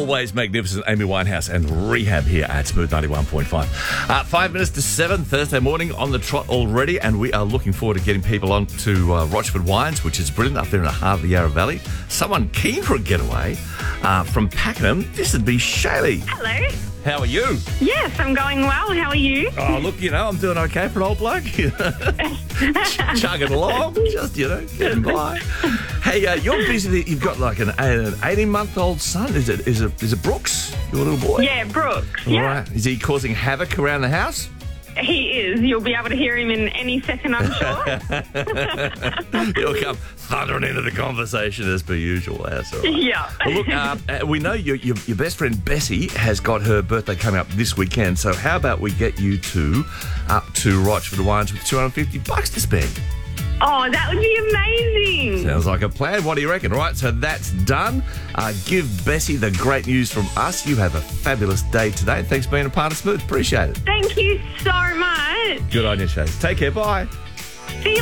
always magnificent Amy Winehouse and Rehab here at Smooth 91.5. 5 minutes to 7, Thursday morning on the trot already, and we are looking forward to getting people on to Rochford Wines, which is brilliant up there in the heart of the Yarra Valley. Someone keen for a getaway from Pakenham. This would be Shaylee. Hello. How are you? Yes, I'm going well. How are you? Oh, look, I'm doing okay for an old bloke. Chugging along, just, getting by. Hey, you're busy. You've got like an 18-month-old son. Is it Brooks, your little boy? Yeah, Brooks. All Yeah. right. Is he causing havoc around the house? He is. You'll be able to hear him in any second, I'm sure. He'll come thundering into the conversation as per usual. That's all right. Yeah. Well, look, we know your best friend Bessie has got her birthday coming up this weekend, so how about we get you two up to Rochford Wines with $250 to spend? Oh, that would be amazing. Sounds like a plan. What do you reckon? Right, so that's done. Give Bessie the great news from us. You have a fabulous day today. Thanks for being a part of Smooth. Appreciate it. Thank you so much. Good on you, Shay. Take care. Bye. See you